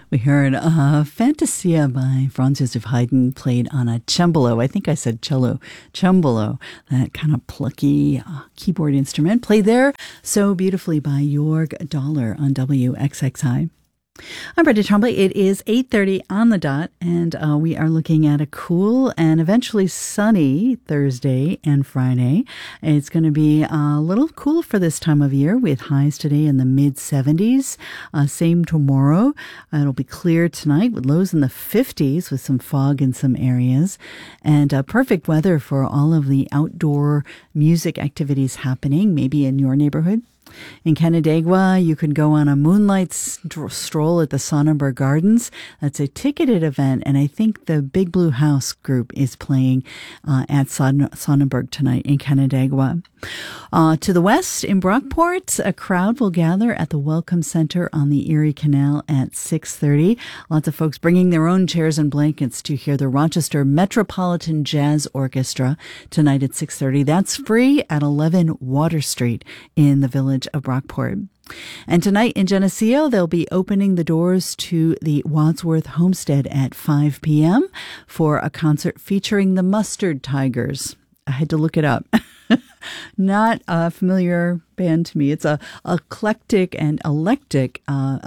We heard Fantasia by Franz Joseph Haydn played on a cembalo. I think I said cello. Cembalo, that kind of plucky keyboard instrument, played there so beautifully by Jorg Dollar on WXXI. I'm Brenda Tremblay. It is 8:30 on the dot, and we are looking at a cool and eventually sunny Thursday and Friday. It's going to be a little cool for this time of year with highs today in the mid-70s. Same tomorrow. It'll be clear tonight with lows in the 50s with some fog in some areas. And perfect weather for all of the outdoor music activities happening, maybe in your neighborhood. In Canandaigua, you can go on a moonlight stroll at the Sonnenberg Gardens. That's a ticketed event, and I think the Big Blue House group is playing at Sonnenberg tonight in Canandaigua. To the west, in Brockport, a crowd will gather at the Welcome Center on the Erie Canal at 6:30. Lots of folks bringing their own chairs and blankets to hear the Rochester Metropolitan Jazz Orchestra tonight at 6:30. That's free at 11 Water Street in the village of Brockport. And tonight in Geneseo, they'll be opening the doors to the Wadsworth Homestead at 5 p.m. for a concert featuring the Mustard Tigers. I had to look it up. Not a familiar band to me. It's a eclectic and electric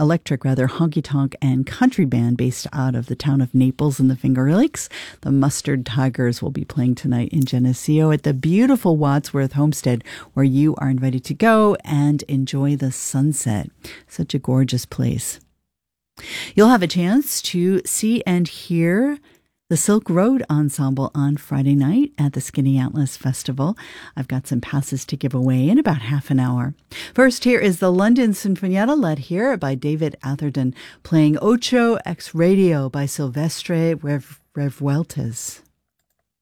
honky-tonk and country band based out of the town of Naples in the Finger Lakes. The Mustard Tigers will be playing tonight in Geneseo at the beautiful Wadsworth Homestead, where you are invited to go and enjoy the sunset. Such a gorgeous place. You'll have a chance to see and hear the Silk Road Ensemble on Friday night at the Skinny Atlas Festival. I've got some passes to give away in about half an hour. First, here is the London Sinfonietta, led here by David Atherton, playing Ocho Ex Radio by Silvestre Revueltas.